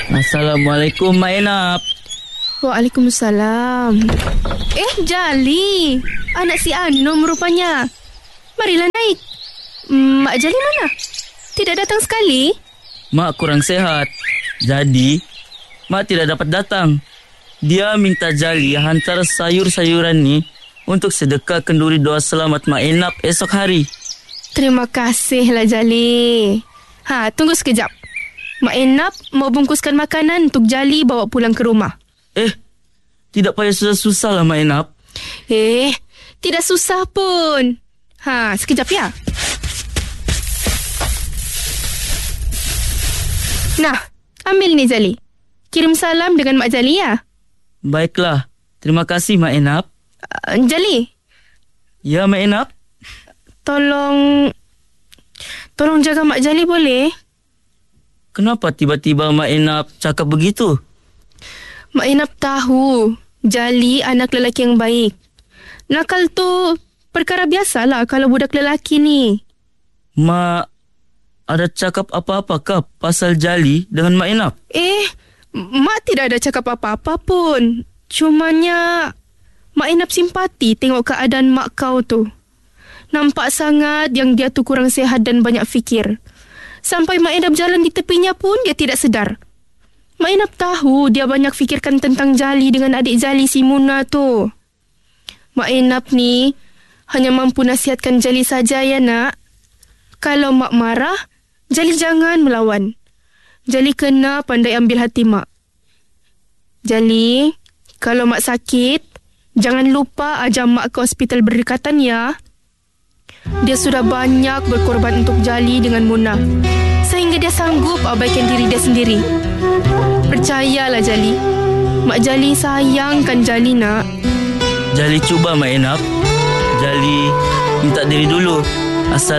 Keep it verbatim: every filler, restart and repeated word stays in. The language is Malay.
Assalamualaikum, Mak Enap. Waalaikumsalam. Eh, Jali, anak si Anum rupanya. Marilah naik. Mak Jali mana? Tidak datang sekali? Mak kurang sehat, jadi Mak tidak dapat datang. Dia minta Jali hantar sayur-sayuran ni untuk sedekah kenduri doa selamat Mak Enap esok hari. Terima kasihlah Jali. Ha, tunggu sekejap. Mak Enap mau bungkuskan makanan untuk Jali bawa pulang ke rumah. Eh, tidak payah susah-susah lah Mak Enap. Eh, tidak susah pun. Ha, sekejap ya. Nah, ambil ni Jali. Kirim salam dengan Mak Jali ya. Baiklah, terima kasih Mak Enap. Uh, Jali. Ya Mak Enap. Tolong, tolong jaga Mak Jali boleh? Kenapa tiba-tiba Mak Enap cakap begitu? Mak Enap tahu Jali anak lelaki yang baik. Nakal tu perkara biasalah kalau budak lelaki ni. Mak ada cakap apa-apa kah pasal Jali dengan Mak Enap? Eh, Mak tidak ada cakap apa-apa pun. Cumanya Mak Enap simpati tengok keadaan mak kau tu. Nampak sangat yang dia tu kurang sihat dan banyak fikir. Sampai Mak Enap jalan di tepinya pun dia tidak sedar. Mak Enap tahu dia banyak fikirkan tentang Jali dengan adik Jali si Muna tu. Mak Enap ni hanya mampu nasihatkan Jali saja ya nak. Kalau mak marah, Jali jangan melawan. Jali kena pandai ambil hati mak. Jali, kalau mak sakit, jangan lupa ajar mak ke hospital berdekatan ya. Dia sudah banyak berkorban untuk Jali dengan Muna, sehingga dia sanggup abaikan diri dia sendiri. Percayalah Jali, Mak Jali sayangkan Jali nak. Jali cuba Mak Enap. Jali minta diri dulu. Asal